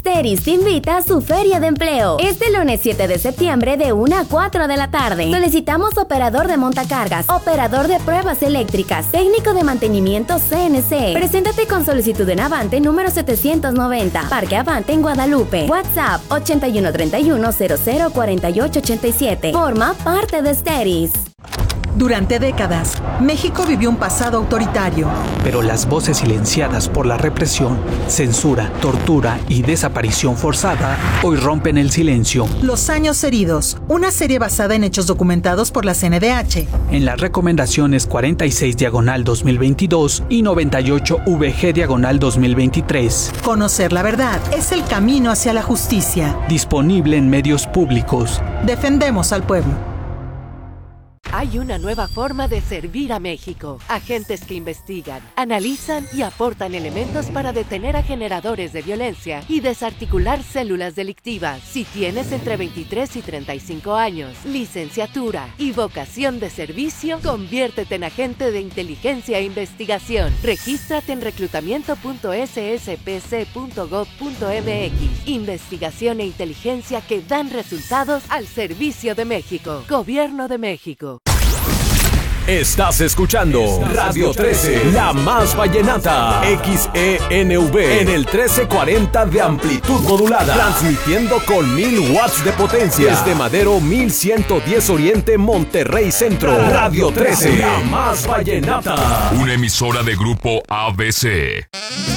Steris te invita a su feria de empleo. Este lunes 7 de septiembre de 1 a 4 de la tarde. Solicitamos operador de montacargas, operador de pruebas eléctricas, técnico de mantenimiento CNC. Preséntate con solicitud en Avante número 790, Parque Avante en Guadalupe. WhatsApp 8131004887. Forma parte de Steris. Durante décadas, México vivió un pasado autoritario. Pero las voces silenciadas por la represión, censura, tortura y desaparición forzada hoy rompen el silencio. Los años heridos, una serie basada en hechos documentados por la CNDH. En las recomendaciones 46/2022 y 98/VG/2023. Conocer la verdad es el camino hacia la justicia. Disponible en medios públicos. Defendemos al pueblo. Hay una nueva forma de servir a México. Agentes que investigan, analizan y aportan elementos para detener a generadores de violencia y desarticular células delictivas. Si tienes entre 23 y 35 años, licenciatura y vocación de servicio, conviértete en agente de inteligencia e investigación. Regístrate en reclutamiento.sspc.gov.mx. Investigación e inteligencia que dan resultados al servicio de México. Gobierno de México. Estás escuchando Radio 13, la más vallenata, XENV, en el 1340 de amplitud modulada, transmitiendo con 1000 watts de potencia, desde Madero 1110 Oriente, Monterrey Centro. Radio 13, la más vallenata. Una emisora de Grupo ABC.